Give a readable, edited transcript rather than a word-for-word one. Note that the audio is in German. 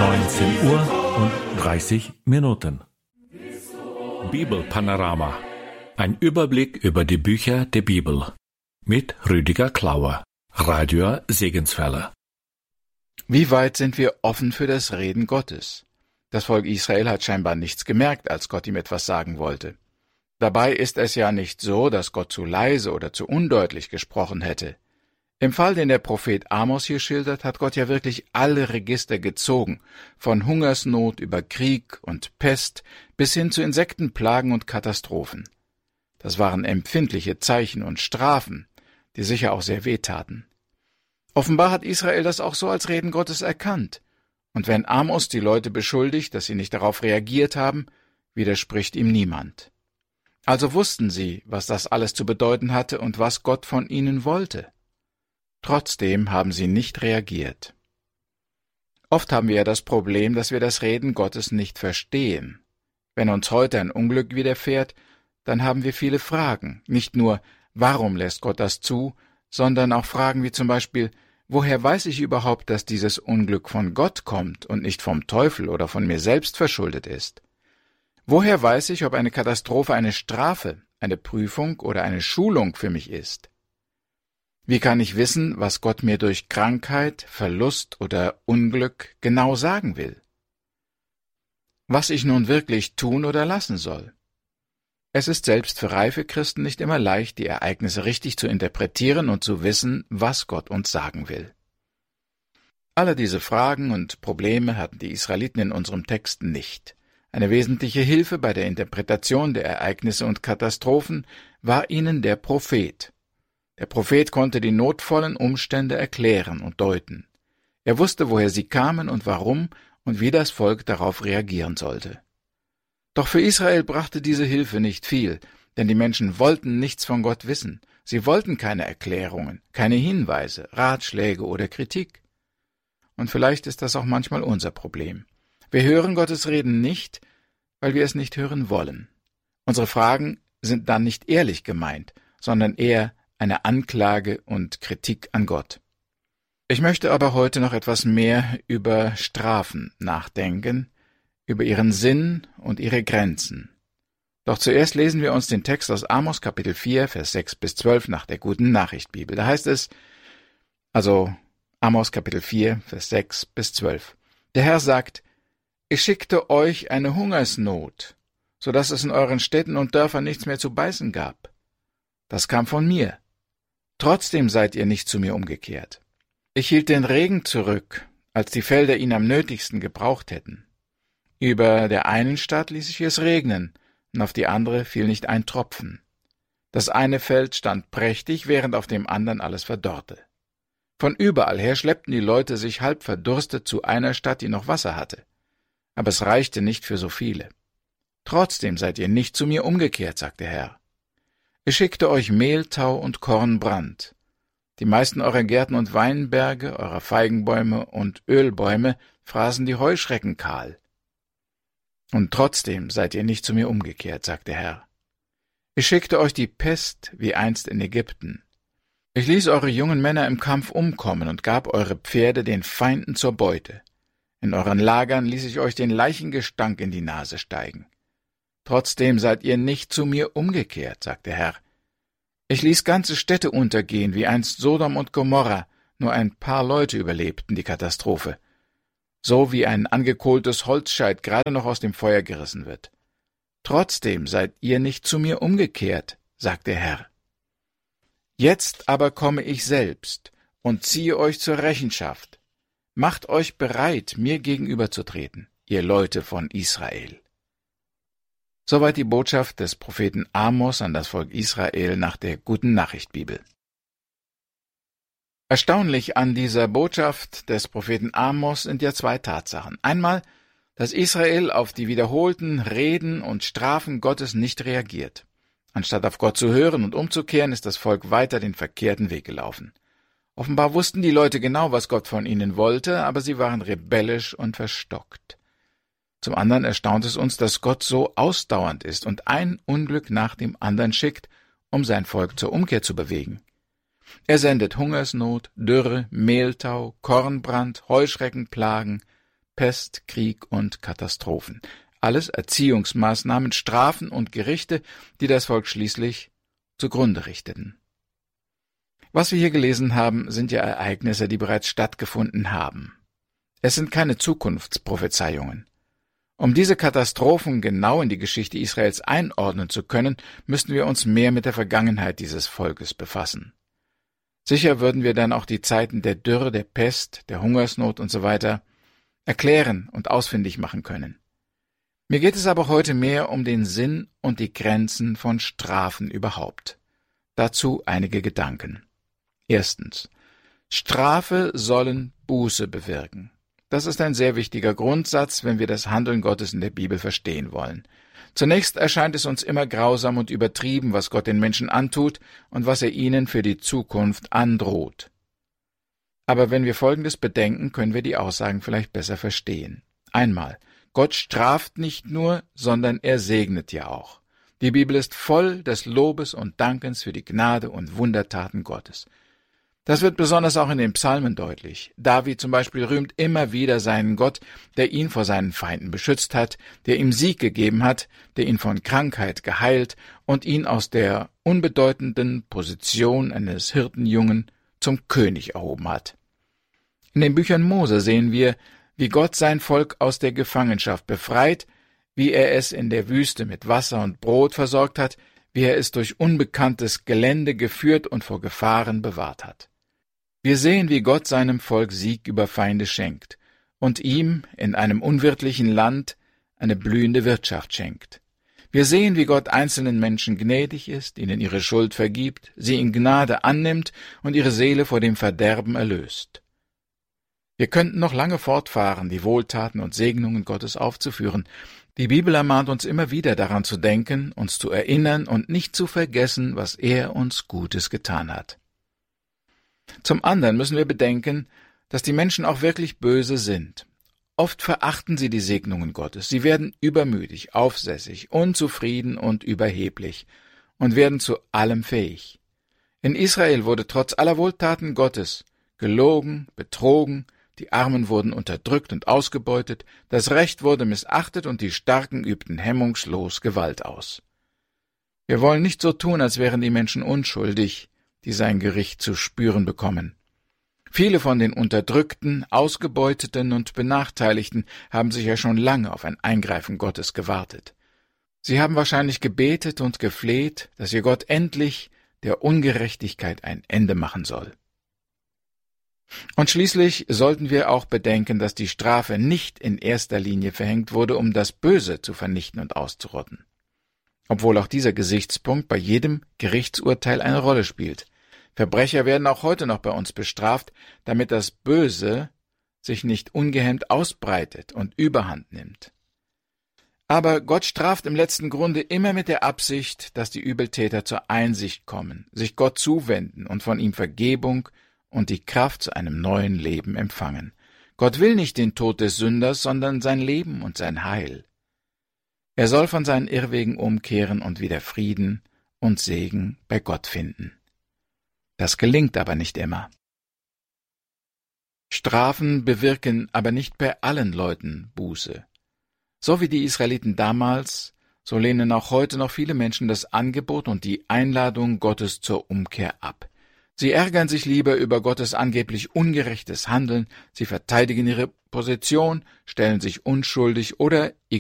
19:30 Bibelpanorama. Ein Überblick über die Bücher der Bibel. Mit Rüdiger Klauer, Radio Segenswelle. Wie weit sind wir offen für das Reden Gottes? Das Volk Israel hat scheinbar nichts gemerkt, als Gott ihm etwas sagen wollte. Dabei ist es ja nicht so, dass Gott zu leise oder zu undeutlich gesprochen hätte. Im Fall, den der Prophet Amos hier schildert, hat Gott ja wirklich alle Register gezogen, von Hungersnot über Krieg und Pest bis hin zu Insektenplagen und Katastrophen. Das waren empfindliche Zeichen und Strafen, die sicher auch sehr wehtaten. Offenbar hat Israel das auch so als Reden Gottes erkannt, und wenn Amos die Leute beschuldigt, dass sie nicht darauf reagiert haben, widerspricht ihm niemand. Also wussten sie, was das alles zu bedeuten hatte und was Gott von ihnen wollte. Trotzdem haben sie nicht reagiert. Oft haben wir ja das Problem, dass wir das Reden Gottes nicht verstehen. Wenn uns heute ein Unglück widerfährt, dann haben wir viele Fragen. Nicht nur, warum lässt Gott das zu, sondern auch Fragen wie zum Beispiel, woher weiß ich überhaupt, dass dieses Unglück von Gott kommt und nicht vom Teufel oder von mir selbst verschuldet ist? Woher weiß ich, ob eine Katastrophe eine Strafe, eine Prüfung oder eine Schulung für mich ist? Wie kann ich wissen, was Gott mir durch Krankheit, Verlust oder Unglück genau sagen will? Was ich nun wirklich tun oder lassen soll? Es ist selbst für reife Christen nicht immer leicht, die Ereignisse richtig zu interpretieren und zu wissen, was Gott uns sagen will. Alle diese Fragen und Probleme hatten die Israeliten in unserem Text nicht. Eine wesentliche Hilfe bei der Interpretation der Ereignisse und Katastrophen war ihnen der Prophet. Der Prophet konnte die notvollen Umstände erklären und deuten. Er wusste, woher sie kamen und warum und wie das Volk darauf reagieren sollte. Doch für Israel brachte diese Hilfe nicht viel, denn die Menschen wollten nichts von Gott wissen. Sie wollten keine Erklärungen, keine Hinweise, Ratschläge oder Kritik. Und vielleicht ist das auch manchmal unser Problem. Wir hören Gottes Reden nicht, weil wir es nicht hören wollen. Unsere Fragen sind dann nicht ehrlich gemeint, sondern eher eine Anklage und Kritik an Gott. Ich möchte aber heute noch etwas mehr über Strafen nachdenken, über ihren Sinn und ihre Grenzen. Doch zuerst lesen wir uns den Text aus Amos Kapitel 4, Vers 6 bis 12 nach der Guten Nachricht Bibel. Da heißt es, also Amos Kapitel 4, Vers 6 bis 12. Der Herr sagt, ich schickte euch eine Hungersnot, so dass es in euren Städten und Dörfern nichts mehr zu beißen gab. Das kam von mir. Trotzdem seid ihr nicht zu mir umgekehrt. Ich hielt den Regen zurück, als die Felder ihn am nötigsten gebraucht hätten. Über der einen Stadt ließ ich es regnen, und auf die andere fiel nicht ein Tropfen. Das eine Feld stand prächtig, während auf dem anderen alles verdorrte. Von überall her schleppten die Leute sich halb verdurstet zu einer Stadt, die noch Wasser hatte. Aber es reichte nicht für so viele. Trotzdem seid ihr nicht zu mir umgekehrt, sagt der Herr. Ich schickte euch Mehltau und Kornbrand. Die meisten eurer Gärten und Weinberge, eurer Feigenbäume und Ölbäume fraßen die Heuschrecken kahl. Und trotzdem seid ihr nicht zu mir umgekehrt, sagt der Herr. Ich schickte euch die Pest wie einst in Ägypten. Ich ließ eure jungen Männer im Kampf umkommen und gab eure Pferde den Feinden zur Beute. In euren Lagern ließ ich euch den Leichengestank in die Nase steigen. Trotzdem seid ihr nicht zu mir umgekehrt, sagt der Herr. Ich ließ ganze Städte untergehen, wie einst Sodom und Gomorra, nur ein paar Leute überlebten die Katastrophe. So wie ein angekohltes Holzscheit gerade noch aus dem Feuer gerissen wird. Trotzdem seid ihr nicht zu mir umgekehrt, sagt der Herr. Jetzt aber komme ich selbst und ziehe euch zur Rechenschaft. Macht euch bereit, mir gegenüberzutreten, ihr Leute von Israel. Soweit die Botschaft des Propheten Amos an das Volk Israel nach der Guten Nachricht Bibel. Erstaunlich an dieser Botschaft des Propheten Amos sind ja zwei Tatsachen. Einmal, dass Israel auf die wiederholten Reden und Strafen Gottes nicht reagiert. Anstatt auf Gott zu hören und umzukehren, ist das Volk weiter den verkehrten Weg gelaufen. Offenbar wussten die Leute genau, was Gott von ihnen wollte, aber sie waren rebellisch und verstockt. Zum anderen erstaunt es uns, dass Gott so ausdauernd ist und ein Unglück nach dem anderen schickt, um sein Volk zur Umkehr zu bewegen. Er sendet Hungersnot, Dürre, Mehltau, Kornbrand, Heuschreckenplagen, Pest, Krieg und Katastrophen. Alles Erziehungsmaßnahmen, Strafen und Gerichte, die das Volk schließlich zugrunde richteten. Was wir hier gelesen haben, sind ja Ereignisse, die bereits stattgefunden haben. Es sind keine Zukunftsprophezeiungen. Um diese Katastrophen genau in die Geschichte Israels einordnen zu können, müssten wir uns mehr mit der Vergangenheit dieses Volkes befassen. Sicher würden wir dann auch die Zeiten der Dürre, der Pest, der Hungersnot usw. erklären und ausfindig machen können. Mir geht es aber heute mehr um den Sinn und die Grenzen von Strafen überhaupt. Dazu einige Gedanken. Erstens. Strafe sollen Buße bewirken. Das ist ein sehr wichtiger Grundsatz, wenn wir das Handeln Gottes in der Bibel verstehen wollen. Zunächst erscheint es uns immer grausam und übertrieben, was Gott den Menschen antut und was er ihnen für die Zukunft androht. Aber wenn wir Folgendes bedenken, können wir die Aussagen vielleicht besser verstehen. Einmal, Gott straft nicht nur, sondern er segnet ja auch. Die Bibel ist voll des Lobes und Dankens für die Gnade und Wundertaten Gottes. Das wird besonders auch in den Psalmen deutlich. David zum Beispiel rühmt immer wieder seinen Gott, der ihn vor seinen Feinden beschützt hat, der ihm Sieg gegeben hat, der ihn von Krankheit geheilt und ihn aus der unbedeutenden Position eines Hirtenjungen zum König erhoben hat. In den Büchern Mose sehen wir, wie Gott sein Volk aus der Gefangenschaft befreit, wie er es in der Wüste mit Wasser und Brot versorgt hat, wie er es durch unbekanntes Gelände geführt und vor Gefahren bewahrt hat. Wir sehen, wie Gott seinem Volk Sieg über Feinde schenkt und ihm in einem unwirtlichen Land eine blühende Wirtschaft schenkt. Wir sehen, wie Gott einzelnen Menschen gnädig ist, ihnen ihre Schuld vergibt, sie in Gnade annimmt und ihre Seele vor dem Verderben erlöst. Wir könnten noch lange fortfahren, die Wohltaten und Segnungen Gottes aufzuführen. Die Bibel ermahnt uns immer wieder daran zu denken, uns zu erinnern und nicht zu vergessen, was er uns Gutes getan hat. Zum anderen müssen wir bedenken, dass die Menschen auch wirklich böse sind. Oft verachten sie die Segnungen Gottes. Sie werden übermütig, aufsässig, unzufrieden und überheblich und werden zu allem fähig. In Israel wurde trotz aller Wohltaten Gottes gelogen, betrogen, die Armen wurden unterdrückt und ausgebeutet, das Recht wurde missachtet und die Starken übten hemmungslos Gewalt aus. Wir wollen nicht so tun, als wären die Menschen unschuldig, die sein Gericht zu spüren bekommen. Viele von den Unterdrückten, Ausgebeuteten und Benachteiligten haben sicher schon lange auf ein Eingreifen Gottes gewartet. Sie haben wahrscheinlich gebetet und gefleht, dass ihr Gott endlich der Ungerechtigkeit ein Ende machen soll. Und schließlich sollten wir auch bedenken, dass die Strafe nicht in erster Linie verhängt wurde, um das Böse zu vernichten und auszurotten. Obwohl auch dieser Gesichtspunkt bei jedem Gerichtsurteil eine Rolle spielt. Verbrecher werden auch heute noch bei uns bestraft, damit das Böse sich nicht ungehemmt ausbreitet und Überhand nimmt. Aber Gott straft im letzten Grunde immer mit der Absicht, dass die Übeltäter zur Einsicht kommen, sich Gott zuwenden und von ihm Vergebung und die Kraft zu einem neuen Leben empfangen. Gott will nicht den Tod des Sünders, sondern sein Leben und sein Heil. Er soll von seinen Irrwegen umkehren und wieder Frieden und Segen bei Gott finden. Das gelingt aber nicht immer. Strafen bewirken aber nicht bei allen Leuten Buße. So wie die Israeliten damals, so lehnen auch heute noch viele Menschen das Angebot und die Einladung Gottes zur Umkehr ab. Sie ärgern sich lieber über Gottes angeblich ungerechtes Handeln, sie verteidigen ihre Position, stellen sich unschuldig oder